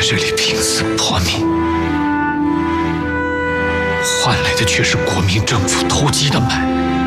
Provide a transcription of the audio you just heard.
这里拼死搏命，换来的却是国民政府投机的买卖。